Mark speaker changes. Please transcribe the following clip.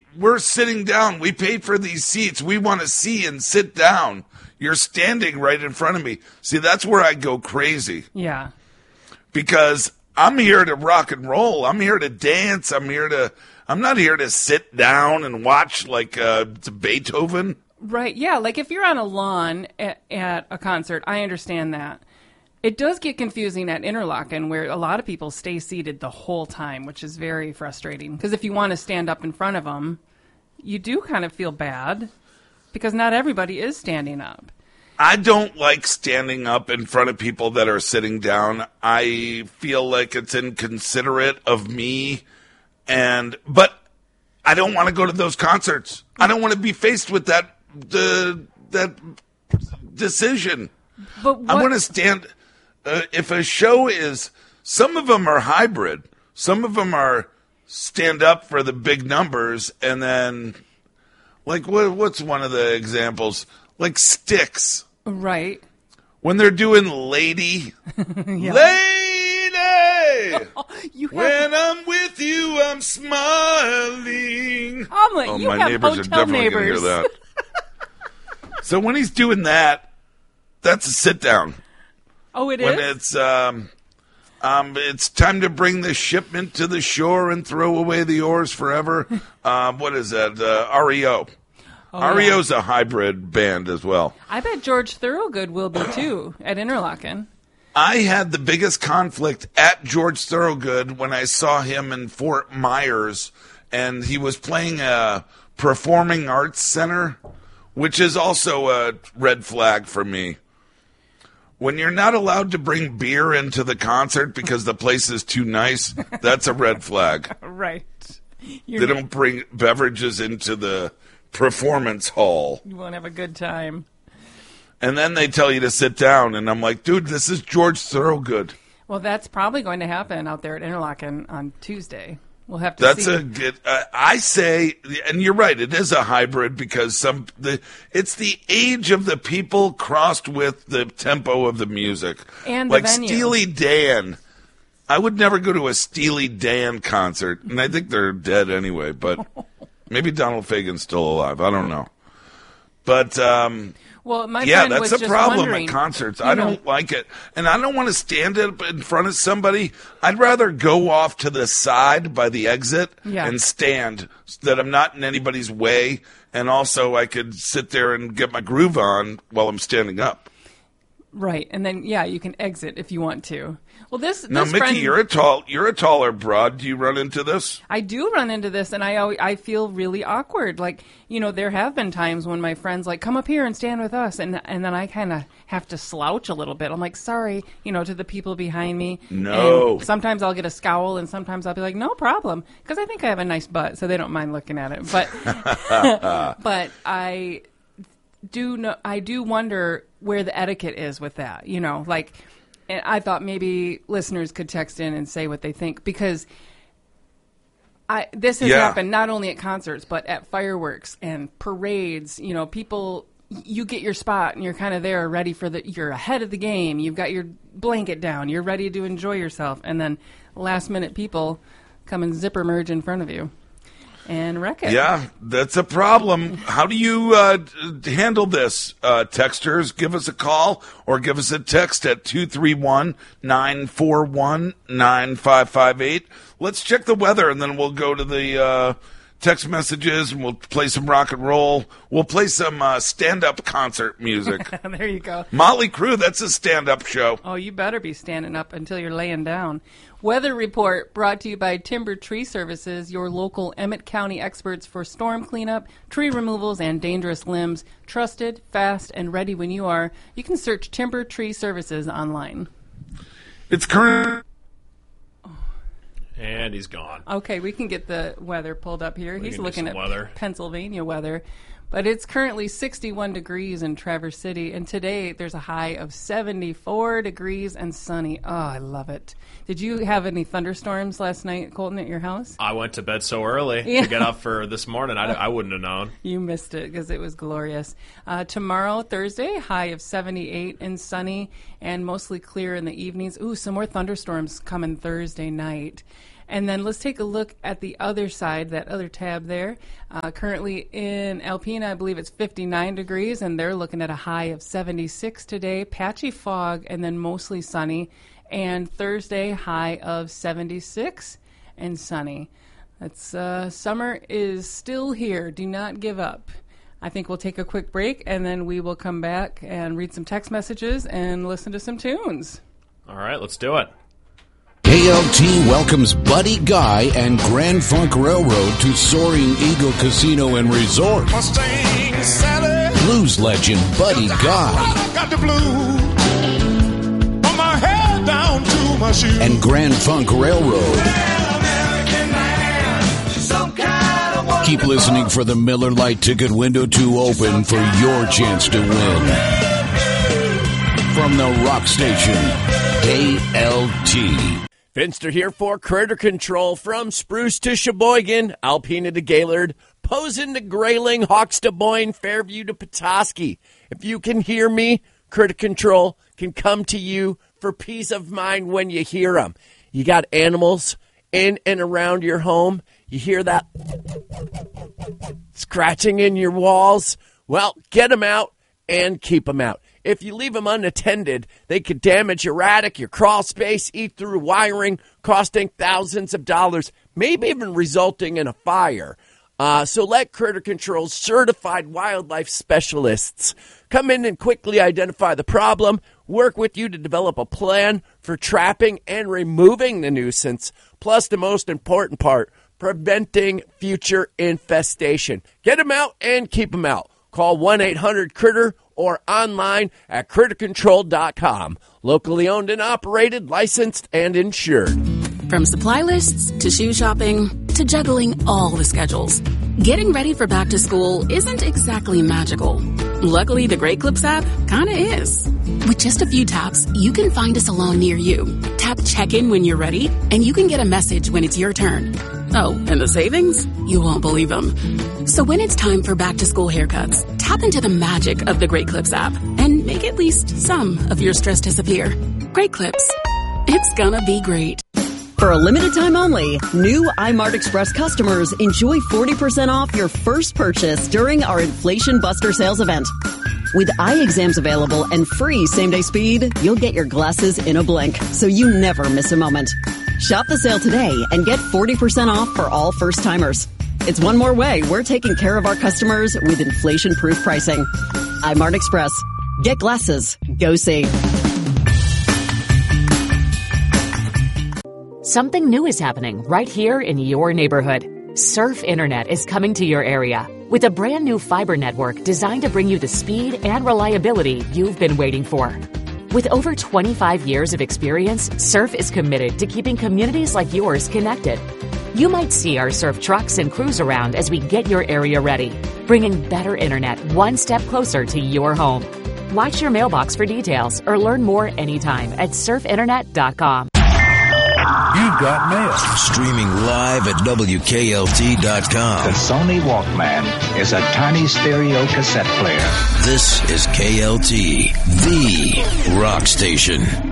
Speaker 1: we're sitting down. We paid for these seats. We want to see and sit down. You're standing right in front of me. See, that's where I go crazy.
Speaker 2: Yeah.
Speaker 1: Because I'm here to rock and roll. I'm here to dance. I'm not here to sit down and watch like Beethoven.
Speaker 2: Right. Yeah. Like if you're on a lawn at a concert, I understand that. It does get confusing at Interlochen where a lot of people stay seated the whole time, which is very frustrating. Because if you want to stand up in front of them, you do kind of feel bad because not everybody is standing up.
Speaker 1: I don't like standing up in front of people that are sitting down. I feel like it's inconsiderate of me, but I don't want to go to those concerts. I don't want to be faced with that decision.
Speaker 2: But
Speaker 1: I want to stand. If a show is, some of them are hybrid. Some of them are stand up for the big numbers, and then, like, what's one of the examples? Like Styx.
Speaker 2: Right.
Speaker 1: When they're doing Lady.
Speaker 2: Yeah.
Speaker 1: Lady!
Speaker 2: When
Speaker 1: I'm with you, I'm smiling.
Speaker 2: Omelet, you
Speaker 1: my
Speaker 2: have
Speaker 1: neighbors are
Speaker 2: hotel
Speaker 1: definitely going to hear
Speaker 2: neighbors.
Speaker 1: that. So when he's doing that, that's a sit down.
Speaker 2: Oh, it
Speaker 1: When
Speaker 2: is?
Speaker 1: it's time to bring the shipment to the shore and throw away the oars forever. What is that? REO. REO's a hybrid band as well.
Speaker 2: I bet George Thorogood will be, too, at Interlochen.
Speaker 1: I had the biggest conflict at George Thorogood when I saw him in Fort Myers, and he was playing a performing arts center, which is also a red flag for me. When you're not allowed to bring beer into the concert because the place is too nice, that's a red flag.
Speaker 2: Right.
Speaker 1: They don't bring beverages into the performance hall.
Speaker 2: You won't have a good time.
Speaker 1: And then they tell you to sit down, and I'm like, dude, this is George Thorogood.
Speaker 2: Well, that's probably going to happen out there at Interlochen on Tuesday. We'll have to
Speaker 1: That's
Speaker 2: see.
Speaker 1: a good. I say, and you're right. It is a hybrid because it's the age of the people crossed with the tempo of the music.
Speaker 2: And the
Speaker 1: like
Speaker 2: venue.
Speaker 1: Steely Dan. I would never go to a Steely Dan concert, and I think they're dead anyway. But maybe Donald Fagen's still alive. I don't know. But
Speaker 2: well, my
Speaker 1: yeah,
Speaker 2: friend was
Speaker 1: that's a
Speaker 2: just
Speaker 1: problem
Speaker 2: wondering,
Speaker 1: at concerts. I don't like it. And I don't want to stand up in front of somebody. I'd rather go off to the side by the exit and stand so that I'm not in anybody's way. And also I could sit there and get my groove on while I'm standing up.
Speaker 2: Right, and then you can exit if you want to. Well, this
Speaker 1: Mickey,
Speaker 2: friend,
Speaker 1: you're a taller broad. Do you run into this?
Speaker 2: I do run into this, and I feel really awkward. Like, there have been times when my friends like come up here and stand with us, and then I kind of have to slouch a little bit. I'm like, sorry, to the people behind me.
Speaker 1: No.
Speaker 2: And sometimes I'll get a scowl, and sometimes I'll be like, no problem, because I think I have a nice butt, so they don't mind looking at it. But but I do wonder where the etiquette is with that. And I thought maybe listeners could text in and say what they think, because this has happened not only at concerts but at fireworks and parades. People, you get your spot and you're kind of there ready you're ahead of the game. You've got your blanket down. You're ready to enjoy yourself. And then last minute people come and zipper merge in front of you and wreck it.
Speaker 1: Yeah, that's a problem. How do you handle this? Texters, give us a call or give us a text at 231-941-9558. Let's check the weather, and then we'll go to the text messages, and we'll play some rock and roll. We'll play some stand-up concert music.
Speaker 2: There you go.
Speaker 1: Motley Crue, that's a stand-up show.
Speaker 2: Oh, you better be standing up until you're laying down. Weather report brought to you by Timber Tree Services, your local Emmett County experts for storm cleanup, tree removals, and dangerous limbs. Trusted, fast, and ready when you are. You can search Timber Tree Services online.
Speaker 1: It's current.
Speaker 3: And he's gone.
Speaker 2: Okay, we can get the weather pulled up here. He's looking at
Speaker 3: weather.
Speaker 2: Pennsylvania weather. But it's currently 61 degrees in Traverse City, and today there's a high of 74 degrees and sunny. Oh, I love it. Did you have any thunderstorms last night, Colton, at your house?
Speaker 3: I went to bed so early to get up for this morning. I wouldn't have known.
Speaker 2: You missed it because it was glorious. Tomorrow, Thursday, high of 78 and sunny and mostly clear in the evenings. Ooh, some more thunderstorms coming Thursday night. And then let's take a look at the other side, that other tab there. Currently in Alpena, I believe it's 59 degrees, and they're looking at a high of 76 today. Patchy fog, and then mostly sunny. And Thursday, high of 76 and sunny. That's summer is still here. Do not give up. I think we'll take a quick break, and then we will come back and read some text messages and listen to some tunes.
Speaker 3: All right, let's do it.
Speaker 4: KLT welcomes Buddy Guy and Grand Funk Railroad to Soaring Eagle Casino and Resort. Blues legend Buddy Guy
Speaker 5: got the blues from my head down to my shoes.
Speaker 4: And Grand Funk Railroad. Keep listening for the Miller Lite ticket window to open for your chance to win. From the rock station, KLT.
Speaker 6: Finster here for Critter Control. From Spruce to Sheboygan, Alpena to Gaylord, Posen to Grayling, Hawks to Boyne, Fairview to Petoskey. If you can hear me, Critter Control can come to you for peace of mind when you hear them. You got animals in and around your home. You hear that scratching in your walls? Well, get them out and keep them out. If you leave them unattended, they could damage your attic, your crawl space, eat through wiring, costing thousands of dollars, maybe even resulting in a fire. So let Critter Control's certified wildlife specialists come in and quickly identify the problem, work with you to develop a plan for trapping and removing the nuisance, plus the most important part, preventing future infestation. Get them out and keep them out. Call 1-800-CRITTER or online at crittercontrol.com. Locally owned and operated, licensed, and insured.
Speaker 7: From supply lists to shoe shopping to juggling all the schedules, getting ready for back to school isn't exactly magical. Luckily, the Great Clips app kinda is. With just a few taps, you can find a salon near you. Tap check-in when you're ready, and you can get a message when it's your turn. Oh, and the savings? You won't believe them. So when it's time for back-to-school haircuts, tap into the magic of the Great Clips app and make at least some of your stress disappear. Great Clips. It's gonna be great.
Speaker 8: For a limited time only, new iMart Express customers enjoy 40% off your first purchase during our Inflation Buster sales event. With eye exams available and free same-day speed, you'll get your glasses in a blink, so you never miss a moment. Shop the sale today and get 40% off for all first-timers. It's one more way we're taking care of our customers with inflation-proof pricing. iMart Express. Get glasses. Go see.
Speaker 9: Something new is happening right here in your neighborhood. Surf Internet is coming to your area with a brand new fiber network designed to bring you the speed and reliability you've been waiting for. With over 25 years of experience, Surf is committed to keeping communities like yours connected. You might see our Surf trucks and crews around as we get your area ready, bringing better internet one step closer to your home. Watch your mailbox for details or learn more anytime at surfinternet.com.
Speaker 10: You've got mail.
Speaker 4: Streaming live at WKLT.com.
Speaker 10: The Sony Walkman is a tiny stereo cassette player.
Speaker 4: This is KLT, the rock station.